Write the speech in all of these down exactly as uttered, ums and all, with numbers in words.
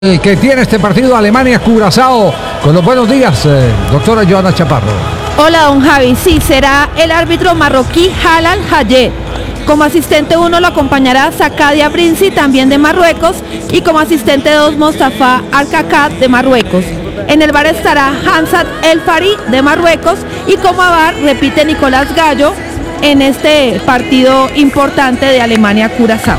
El que tiene este partido, Alemania-Curazao. Con los buenos días, eh, doctora Joana Chaparro. Hola, don Javi. Sí, será el árbitro marroquí Halal Hayet. Como asistente uno lo acompañará Sakadia Brinsi, también de Marruecos, y como asistente dos Mostafa Al-Kakat, de Marruecos. En el bar estará Hamzat El Fari, de Marruecos, y como bar repite Nicolás Gallo en este partido importante de Alemania-Curazao.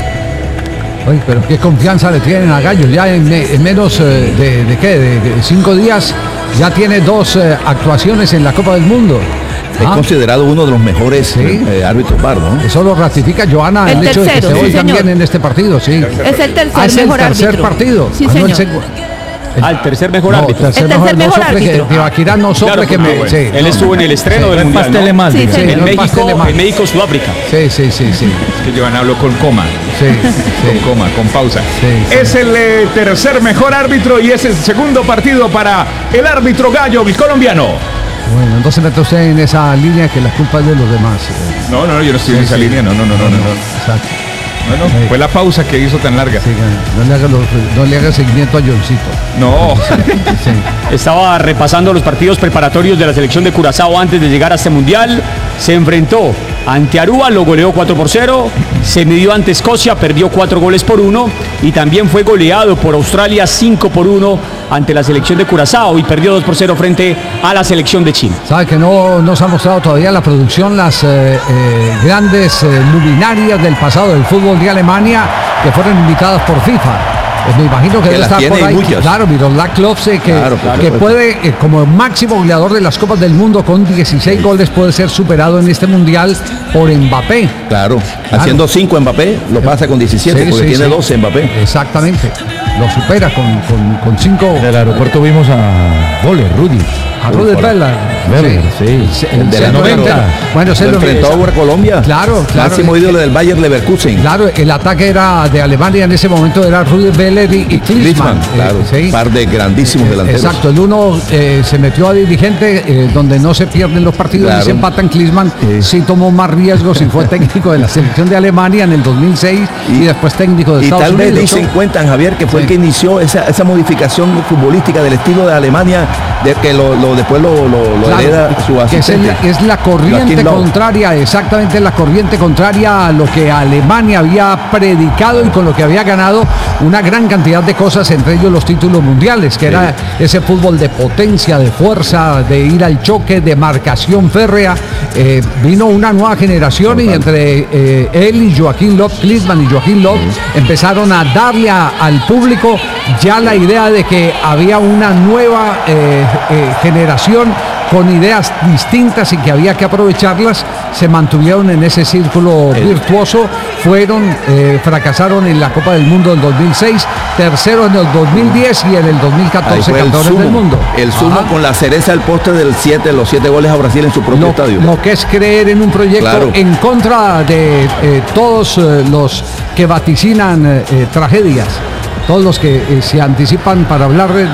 Oye, pero qué confianza le tienen a Gallo. Ya en, me, en menos eh, de, de qué, de, de cinco días ya tiene dos eh, actuaciones en la Copa del Mundo. Es ah. considerado uno de los mejores ¿Sí? eh, árbitros V A R, ¿no? Eso lo ratifica Joana, el, el hecho tercero, de que esté sí, hoy también en este partido, sí. Es el tercer ah, es mejor el tercer árbitro. partido. Sí, ah, señor. No, el el, Al tercer mejor no, árbitro. Tercer el tercer mejor, mejor mejor árbitro. Que, Tibaquirá no sople claro, que me... bueno. Sí, Él no, estuvo en el estreno sí, del Mundial, pastel ¿no? mal, Sí, sí, señor. En México, mal. en México, Sudáfrica. Sí, sí, sí, sí. Es que Joana habló con coma. Sí, Con sí. coma, con pausa. Sí, sí. Es el eh, tercer mejor árbitro y es el segundo partido para el árbitro Gallo, el colombiano. Bueno, entonces mete usted en esa línea que la culpa es de los demás. eh. No, no, yo no estoy Sí, en esa sí. línea. No, no, no, no, no. no. Exacto. No, no, Sí. fue la pausa que hizo tan larga. Sí, no le haga, los, no le haga seguimiento a Johncito. No. Sí. Estaba repasando los partidos preparatorios de la selección de Curazao antes de llegar a este mundial. Se enfrentó ante Aruba, lo goleó cuatro por cero. Se midió ante Escocia, perdió cuatro goles por uno. Y también fue goleado por Australia cinco por uno ante la selección de Curazao y perdió dos por cero frente a la selección de China. Sabe que no nos ha mostrado todavía la producción las eh, eh, grandes eh, luminarias del pasado del fútbol de Alemania que fueron invitadas por FIFA. Eh, me imagino que, Que debe las estar tiene por ahí. muchas. Claro, Miroslav Klose, que, Claro, por que supuesto. puede, eh, como máximo goleador de las Copas del Mundo con dieciséis goles, puede ser superado en este mundial por Mbappé. Claro. Claro. Haciendo cinco Mbappé, lo pasa con diecisiete, Sí, porque sí, tiene sí. doce Mbappé. Exactamente. Lo supera con, con, con cinco. En el aeropuerto vimos a Boller, Rudy. A Rudy Bella. Weber, sí. Sí, El de la centro noventa. delantero. Bueno, se Lo lo enfrentó a Colombia. Claro, claro. Máximo ídolo del Bayer Leverkusen. Claro, el ataque era de Alemania en ese momento, era Rudi Völler y, y Klinsmann. Klinsmann, claro. Eh, sí. Par de grandísimos delanteros. Exacto, el uno eh, se metió a dirigente, eh, donde no se pierden los partidos Claro. y se empatan. Klinsmann Sí. sí tomó más riesgos y fue técnico de la selección de Alemania en el dos mil seis y, Y- después técnico de Y Estados tal vez Unidos. dicen cuentan, Javier, que fue Sí. el que inició esa, esa modificación futbolística del estilo de Alemania, de que lo, lo- después lo, lo, lo Claro, hereda su que es, asistente. el- es la corriente Joachim Löw. contraria, exactamente la corriente contraria a lo que Alemania había predicado y con lo que había ganado una gran cantidad de cosas, entre ellos los títulos mundiales, que era ese fútbol de potencia, de fuerza, de ir al choque, de marcación férrea. Eh, vino una nueva generación y entre eh, él y Joachim Löw, Klinsmann y Joachim Löw, empezaron a darle a- al público ya la idea de que había una nueva eh, eh, generación con ideas distintas y que había que aprovecharlas. Se mantuvieron en ese círculo virtuoso, fueron, eh, fracasaron en la Copa del Mundo del dos mil seis, tercero en el dos mil diez y en el dos mil Ahí catorce fue el campeones sumo, del mundo. el sumo Ajá. con la cereza del postre del siete, los siete goles a Brasil en su propio Lo, estadio. lo que es creer en un proyecto Claro. en contra de eh, todos eh, los que vaticinan eh, eh, tragedias, todos los que eh, se anticipan para hablar del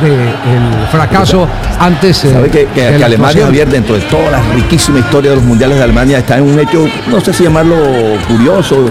fracaso antes eh, Sabe que, que- de que la Alemania, actuación. Javier, dentro de toda la riquísima historia de los mundiales de Alemania, está en un hecho, no sé si llamarlo curioso.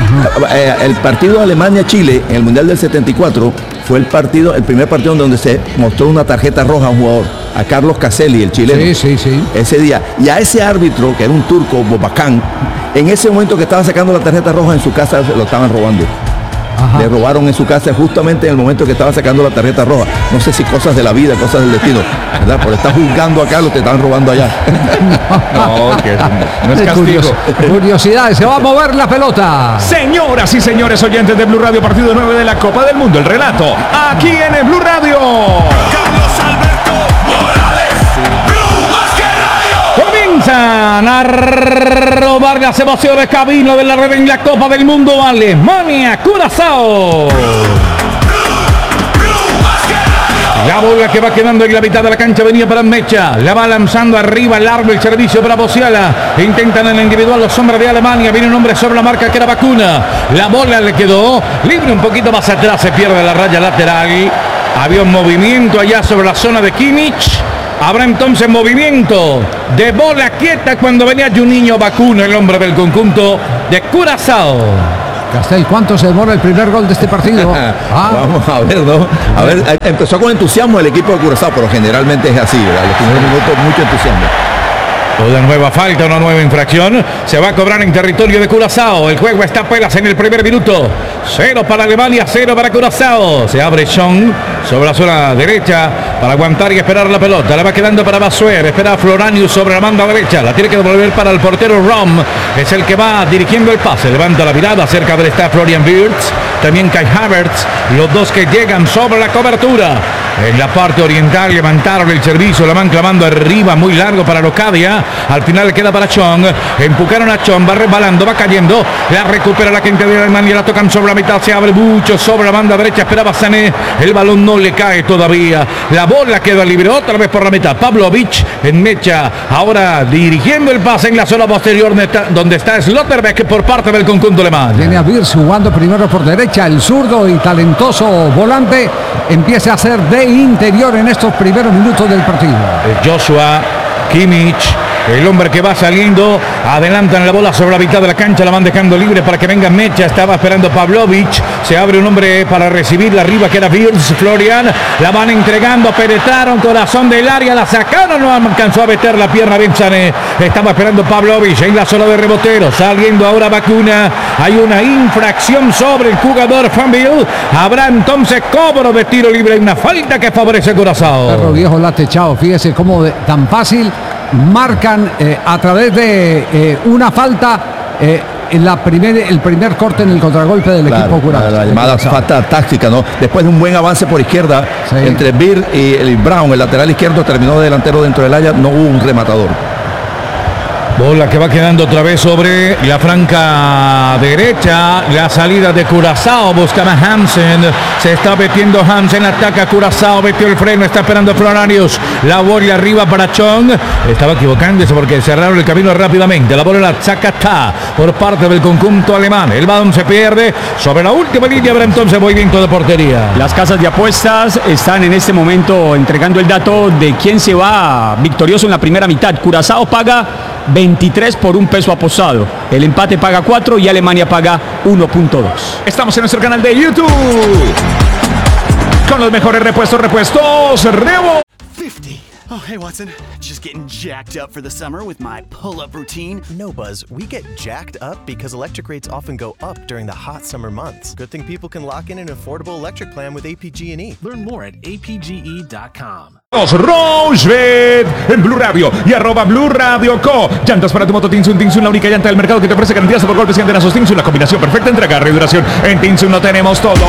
Eh, El partido de Alemania-Chile en el mundial del setenta y cuatro fue el partido, el primer partido donde se mostró una tarjeta roja a un jugador, a Carlos Caselli, el chileno. Sí, sí, sí. Ese día. Y a ese árbitro, que era un turco, Bobacán, en ese momento que estaba sacando la tarjeta roja en su casa, se lo estaban robando. Ajá. Le robaron en su casa justamente en el momento que estaba sacando la tarjeta roja. No sé si cosas de la vida, cosas del destino, ¿verdad? Por estar juzgando acá, lo te estaban robando allá. No, que no es Qué castigo. curios- curiosidades, se va a mover la pelota. Señoras y señores oyentes de Blue Radio, partido nueve de la Copa del Mundo. El relato aquí en el Blue Radio. Carlos Alberto Morales, Blue Más que Radio. Comienzan a robar las emociones camino de la red en la Copa del Mundo. Alemania, Curazao. La bola que va quedando en la mitad de la cancha venía para Mecha. La va lanzando arriba, largo el servicio para Bociala. Intentan en el individual los hombres de Alemania. Viene un hombre sobre la marca que era Vacuna. La bola le quedó libre un poquito más atrás. Se pierde la raya lateral. Había un movimiento allá sobre la zona de Kimmich. Habrá entonces movimiento de bola quieta cuando venía Juninho Vacuna, el hombre del conjunto de Curazao. Castel, ¿cuánto se demora el primer gol de este partido? Ah, Vamos a ver, ¿no? A ver, eh, empezó con entusiasmo el equipo de Curazao, pero generalmente es así, ¿verdad? Los primeros minutos mucho entusiasmo. Una nueva falta, una nueva infracción. Se va a cobrar en territorio de Curazao. El juego está apenas en el primer minuto. Cero para Alemania, cero para Curazao. Se abre Chong sobre la zona derecha para aguantar y esperar la pelota. La va quedando para Basuer. Espera a Floranius sobre la banda derecha. La tiene que devolver para el portero Rom. Es el que va dirigiendo el pase. Levanta la mirada. Cerca de él está Florian Wirtz. También Kai Havertz. Los dos que llegan sobre la cobertura. En la parte oriental levantaron el servicio. La van clavando arriba. Muy largo para Locadia. Al final queda para Chong. Empujaron a Chong. Va resbalando. Va cayendo. La recupera la gente de Alemania. La tocan sobre la mitad. Se abre mucho sobre la banda derecha. Esperaba Sané. El balón no le cae todavía. La bola queda libre otra vez por la mitad. Pavlovic en mecha. Ahora dirigiendo el pase en la zona posterior donde está Slotterbeck por parte del conjunto alemán. Tiene a Wirtz jugando primero por derecha. El zurdo y talentoso volante empieza a ser de interior en estos primeros minutos del partido. Joshua Kimmich, el hombre que va saliendo, adelantan la bola sobre la mitad de la cancha, la van dejando libre para que venga Mecha. Estaba esperando Pavlovic. Se abre un hombre para recibirla arriba que era Wirtz. Florian, la van entregando, penetraron corazón del área, la sacaron, no alcanzó a meter la pierna bien Sané. Estaba esperando Pavlovic en la zona de rebotero, saliendo ahora Bacuna. Hay una infracción sobre el jugador Fanville. Habrá entonces cobro de tiro libre, una falta que favorece Curazao. Perro viejo la ha techado, fíjese cómo de, tan fácil marcan eh, a través de eh, una falta eh, en la primer, el primer corte en el contragolpe del Claro, equipo Curazao. La llamada falta táctica, ¿no? Después de un buen avance por izquierda Sí. entre Bir y el Brown, el lateral izquierdo terminó de delantero dentro del área, no hubo un rematador. Bola que va quedando otra vez sobre la franca derecha. La salida de Curazao. Buscaba Hansen. Se está metiendo Hansen. Ataca Curazao. Metió el freno. Está esperando Floranius. La bola arriba para Chong. Estaba equivocándose porque cerraron el camino rápidamente. La bola la saca Ta por parte del conjunto alemán. El balón se pierde sobre la última línea. Habrá entonces movimiento de portería. Las casas de apuestas están en este momento entregando el dato de quién se va victorioso en la primera mitad. Curazao paga veintitrés por un peso apostado. El empate paga cuatro y Alemania paga uno punto dos. Estamos en nuestro canal de YouTube con los mejores repuestos, repuestos Rebo. fifty. Oh, hey, Watson. Just getting jacked up for the summer with my pull-up routine. No, Buzz, we get jacked up because electric rates often go up during the hot summer months. Good thing people can lock in an affordable electric plan with A P G and E. Learn more at A P G E dot com. Rosebet en Blue Radio y arroba Blue Radio Co. Llantas para tu moto Tinsun. Tinsun, la única llanta del mercado que te ofrece garantías por golpes y antenazos. Tinsun, la combinación perfecta entre agarre y duración. En Tinsun lo tenemos todo.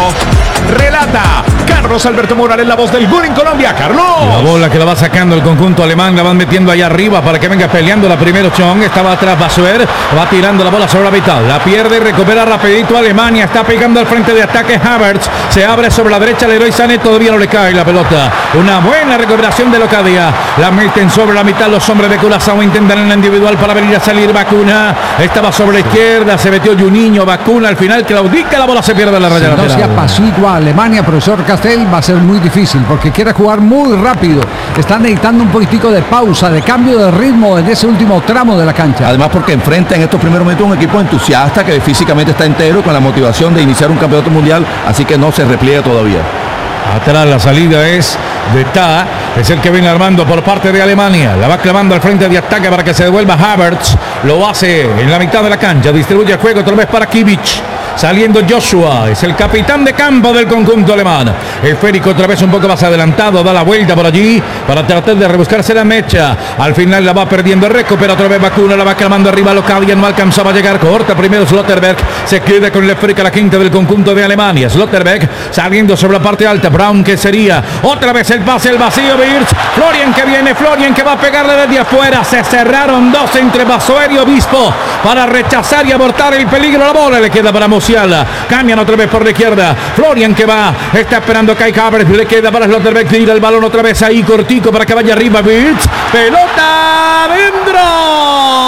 Relata Carlos Alberto Morales, la voz del gol en Colombia. Carlos. La bola que la va sacando el conjunto alemán, la van metiendo allá arriba para que venga peleando la primero Chong. Estaba atrás Basuer, va tirando la bola sobre la mitad. La pierde y recupera rapidito Alemania. Está pegando al frente de ataque Havertz. Se abre sobre la derecha Leroy Sané. Todavía no le cae la pelota. Una buena recuperación de Locadia. La meten sobre la mitad los hombres de Curazao. Intentan en la individual para venir a salir Bacuna. Estaba sobre la izquierda. Se metió Juninho. Bacuna al final claudica. La bola se pierde en la raya Si no lateral. se apacigua Alemania, profesor Castel, va a ser muy difícil porque quiere jugar muy rápido. Están necesitando un poquitico de pausa, de cambio de ritmo en ese último tramo de la cancha. Además porque enfrenta en estos primeros momentos un equipo entusiasta que físicamente está entero con la motivación de iniciar un campeonato mundial, así que no se repliega todavía. Atrás la salida es de Ta, es el que viene armando por parte de Alemania. La va clavando al frente de ataque para que se devuelva Havertz. Lo hace en la mitad de la cancha. Distribuye el juego otra vez para Kimmich. Saliendo Joshua, es el capitán de campo del conjunto alemán. Esférico otra vez un poco más adelantado, da la vuelta por allí para tratar de rebuscarse la mecha. Al final la va perdiendo, recupera otra vez Bacuna, la va clamando arriba Locadia, no alcanzaba a llegar, corta primero Slotterbeck, se queda con la esférica la quinta del conjunto de Alemania. Slotterbeck saliendo sobre la parte alta, Brown que sería otra vez el pase, el vacío, Wirtz, Florian que viene, Florian que va a pegarle desde afuera, se cerraron dos entre Basuer y Obispo para rechazar y abortar el peligro. La bola le queda para Musiala. Cambian otra vez por la izquierda. Florian que va, está esperando Kai Havertz, le queda para Slotterbeck, tira el balón otra vez ahí cortico para que vaya arriba Wirtz. Pelota adentro.